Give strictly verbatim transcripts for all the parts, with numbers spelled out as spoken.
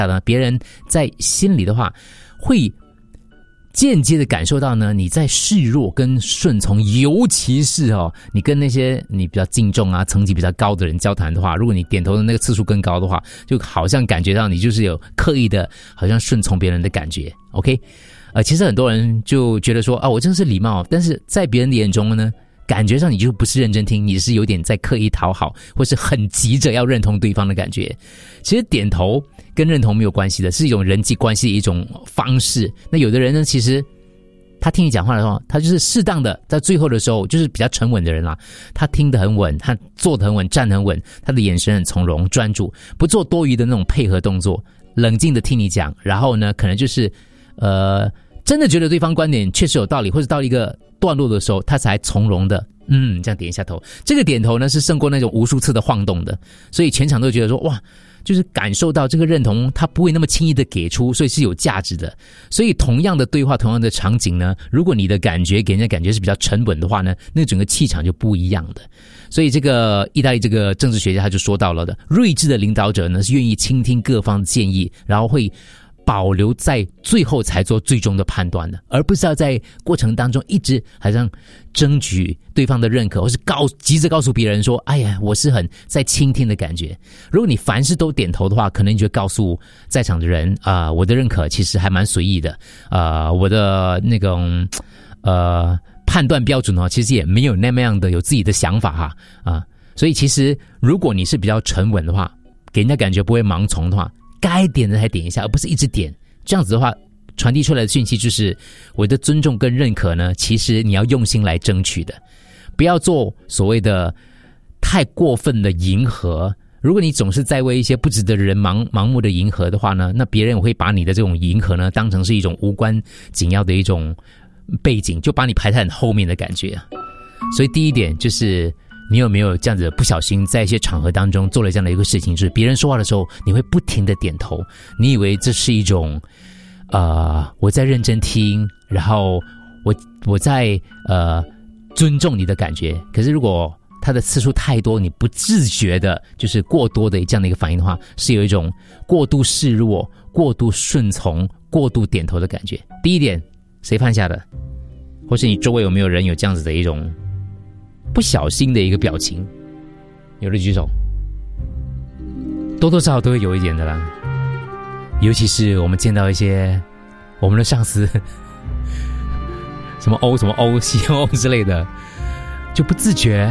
呢，别人在心里的话会间接的感受到呢，你在示弱跟顺从，尤其是哦，你跟那些你比较敬重啊、层级比较高的人交谈的话，如果你点头的那个次数更高的话，就好像感觉到你就是有刻意的，好像顺从别人的感觉。OK， 呃，其实很多人就觉得说啊，我真的是礼貌，但是在别人的眼中呢，感觉上你就不是认真听，你是有点在刻意讨好，或是很急着要认同对方的感觉。其实点头跟认同没有关系的，是一种人际关系的一种方式。那有的人呢，其实他听你讲话的话，他就是适当的，在最后的时候，就是比较沉稳的人啦。他听得很稳，他坐得很稳，站得很稳，他的眼神很从容专注，不做多余的那种配合动作，冷静的听你讲。然后呢，可能就是呃，真的觉得对方观点确实有道理，或者到一个段落的时候，他才从容的嗯这样点一下头。这个点头呢，是胜过那种无数次的晃动的，所以全场都觉得说哇，就是感受到这个认同，他不会那么轻易的给出，所以是有价值的。所以同样的对话，同样的场景呢，如果你的感觉给人家感觉是比较沉稳的话呢，那整个气场就不一样的。所以这个意大利这个政治学家他就说到了的，睿智的领导者呢是愿意倾听各方的建议，然后会保留在最后才做最终的判断的，而不是要在过程当中一直好像争取对方的认可，或是告急着告诉别人说哎呀我是很在倾听的感觉。如果你凡事都点头的话，可能你就告诉在场的人啊、呃，我的认可其实还蛮随意的啊、呃，我的那种呃判断标准哦，其实也没有那么样的有自己的想法哈啊、呃，所以其实如果你是比较沉稳的话，给人家感觉不会盲从的话，该点的才点一下，而不是一直点。这样子的话，传递出来的讯息就是我的尊重跟认可呢，其实你要用心来争取的，不要做所谓的太过分的迎合。如果你总是在为一些不值得的人盲盲目的迎合的话呢，那别人会把你的这种迎合呢当成是一种无关紧要的一种背景，就把你排在很后面的感觉。所以第一点就是你有没有这样子不小心在一些场合当中做了这样的一个事情，就是别人说话的时候你会不停的点头，你以为这是一种呃我在认真听，然后我我在呃尊重你的感觉。可是如果它的次数太多，你不自觉的就是过多的这样的一个反应的话，是有一种过度示弱、过度顺从、过度点头的感觉。第一点谁犯下的，或是你周围有没有人有这样子的一种不小心的一个表情，有的举手，多多少少都会有一点的啦。尤其是我们见到一些我们的上司什么欧什么欧西欧之类的，就不自觉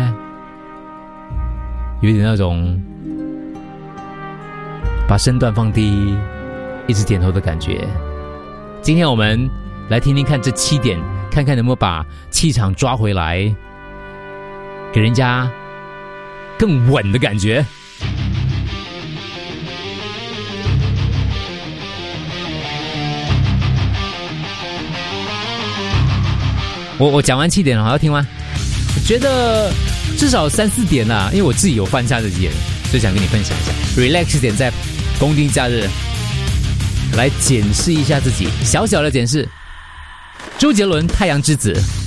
有一点那种把身段放低一直点头的感觉。今天我们来听听看这七点，看看能不能把气场抓回来，给人家更稳的感觉。我我讲完七点了，还要听吗？我觉得至少三四点啦，因为我自己有犯下这几点，所以想跟你分享一下。relax 一点，在公定假日来检视一下自己，小小的检视。周杰伦《太阳之子》。